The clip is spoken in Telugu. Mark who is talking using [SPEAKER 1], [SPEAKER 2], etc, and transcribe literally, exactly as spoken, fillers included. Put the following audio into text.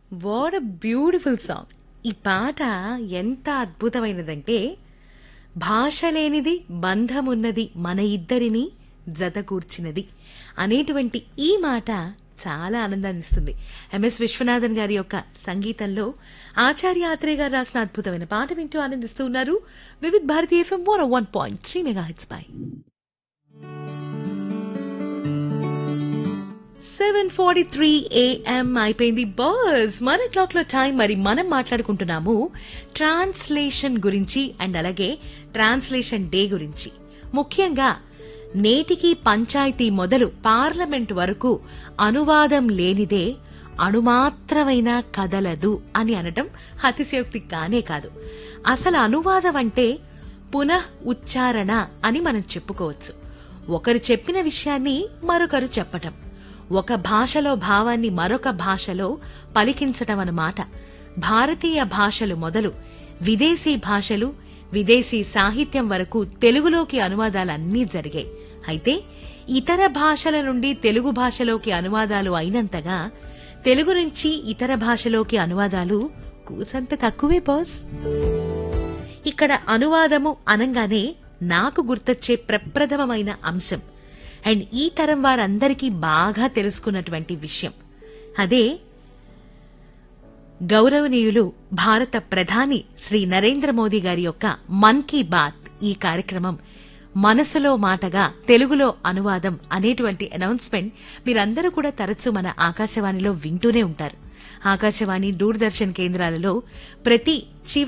[SPEAKER 1] What a beautiful song. ఈ పాట ఎంత అద్భుతమైనదంటే, భాష లేనిది బంధమున్నది మన ఇద్దరిని జతకూర్చినది అనేటువంటి ఈ మాట చాలా ఆనందాన్ని ఇస్తుంది. ఎంఎస్ విశ్వనాథన్ గారి యొక్క సంగీతంలో ఆచార్య ఆత్రేయ గారు రాసిన అద్భుతమైన పాట వింటూ ఆనందిస్తూ ఉన్నారు. Vividh Bharati FM one one point three mega hits pi seven forty three AM అయిపోయింది. బస్ మన క్లాక్ లో టైం. మరి మనం మాట్లాడుకుంటున్నాము ట్రాన్స్లేషన్ గురించి అండ్ అలాగే ట్రాన్స్లేషన్ డే గురించి. ముఖ్యంగా నేటికి పంచాయతీ మొదలు పార్లమెంట్ వరకు అనువాదం లేనిదే అణుమాత్రమైన కదలదు అని అనటం అతిశయోక్తి కానే కాదు. అసలు అనువాదం అంటే పునః ఉచ్చారణ అని మనం చెప్పుకోవచ్చు. ఒకరు చెప్పిన విషయాన్ని మరొకరు చెప్పటం, ఒక భాషలో భావాన్ని మరొక భాషలో పలికించటం అన్నమాట. భారతీయ భాషలు మొదలు విదేశీ భాషలు, విదేశీ సాహిత్యం వరకు తెలుగులోకి అనువాదాలన్నీ జరిగాయి. అయితే ఇతర భాషల నుండి తెలుగు భాషలోకి అనువాదాలు అయినంతగా తెలుగు నుంచి ఇతర భాషలోకి అనువాదాలు కూసంత తక్కువే బాస్. ఇక్కడ అనువాదము అనంగానే నాకు గుర్తొచ్చే ప్రప్రథమమైన అంశం అండ్ ఈ తరం వారందరికీ బాగా తెలుసుకున్నటువంటి విషయం అదే గౌరవనీయులు భారత ప్రధాని శ్రీ నరేంద్ర మోదీ గారి యొక్క మన్ కీ బాత్ ఈ కార్యక్రమం మనసులో మాటగా తెలుగులో అనువాదం అనేటువంటి అనౌన్స్మెంట్ మీరందరూ కూడా తరచూ మన ఆకాశవాణిలో వింటూనే ఉంటారు. ఆకాశవాణి, దూరదర్శన్ కేంద్రాలలో ప్రతి